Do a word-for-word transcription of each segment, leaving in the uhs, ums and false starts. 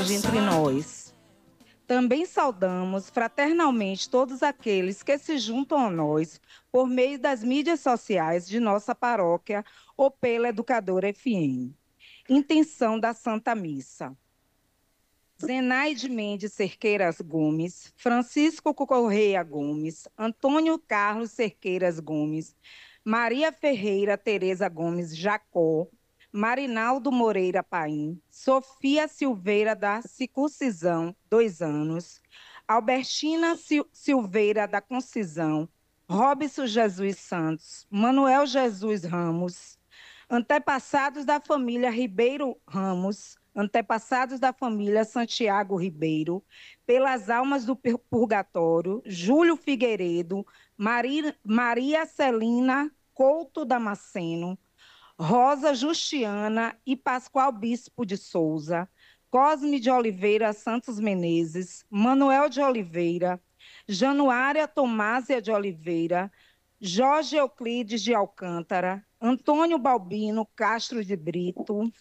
entre nós. Também saudamos fraternalmente todos aqueles que se juntam a nós por meio das mídias sociais de nossa paróquia ou pela Educadora F M. Intenção da Santa Missa. Zenaide Mendes Cerqueiras Gomes, Francisco Correia Gomes, Antônio Carlos Cerqueiras Gomes, Maria Ferreira Tereza Gomes Jacó, Marinaldo Moreira Paim, Sofia Silveira da Circuncisão, dois anos, Albertina Sil Silveira da Concisão, Robson Jesus Santos, Manuel Jesus Ramos, antepassados da família Ribeiro Ramos, antepassados da família Santiago Ribeiro, pelas almas do purgatório, Júlio Figueiredo, Maria, Maria Celina Couto Damasceno, Rosa Justiana e Pascoal Bispo de Souza, Cosme de Oliveira Santos Menezes, Manuel de Oliveira, Januária Tomásia de Oliveira, Jorge Euclides de Alcântara, Antônio Balbino Castro de Brito,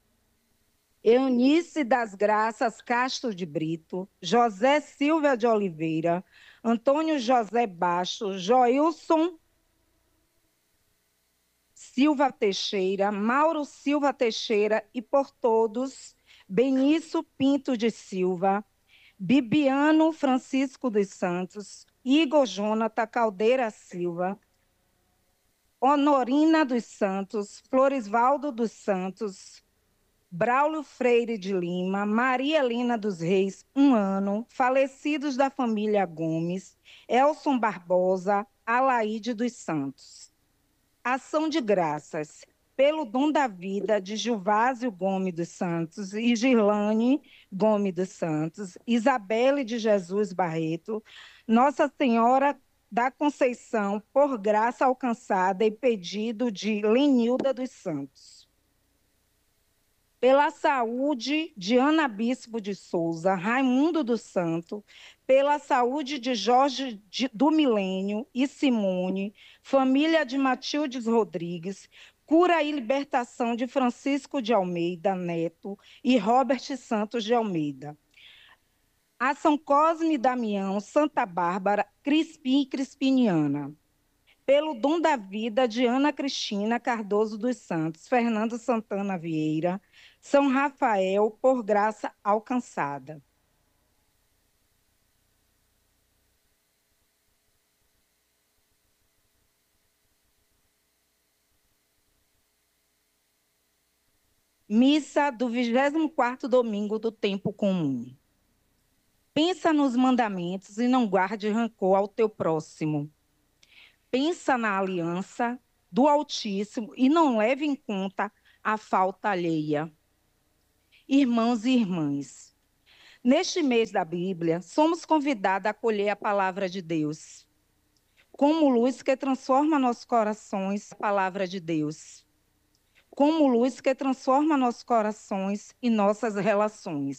Eunice das Graças Castro de Brito, José Silva de Oliveira, Antônio José Baixo, Joilson Silva Teixeira, Mauro Silva Teixeira e por todos, Benício Pinto de Silva, Bibiano Francisco dos Santos, Igor Jonathan Caldeira Silva, Honorina dos Santos, Floresvaldo dos Santos, Braulio Freire de Lima, Maria Helena dos Reis, um ano, falecidos da família Gomes, Elson Barbosa, Alaide dos Santos. Ação de graças pelo dom da vida de Gilvásio Gomes dos Santos e Girlane Gomes dos Santos, Isabelle de Jesus Barreto, Nossa Senhora da Conceição, por graça alcançada e pedido de Lenilda dos Santos. Pela saúde de Ana Bispo de Souza, Raimundo do Santo, pela saúde de Jorge de, do Milênio e Simone, família de Matildes Rodrigues, cura e libertação de Francisco de Almeida Neto e Robert Santos de Almeida. A São Cosme e Damião, Santa Bárbara, Crispim e Crispiniana. Pelo dom da vida de Ana Cristina Cardoso dos Santos, Fernando Santana Vieira, São Rafael, por graça alcançada. Missa do vigésimo quarto domingo do tempo comum. Pensa nos mandamentos e não guarde rancor ao teu próximo. Pensa na aliança do Altíssimo e não leve em conta a falta alheia. Irmãos e irmãs, neste mês da Bíblia, somos convidados a acolher a palavra de Deus, como luz que transforma nossos corações, a palavra de Deus, como luz que transforma nossos corações e nossas relações.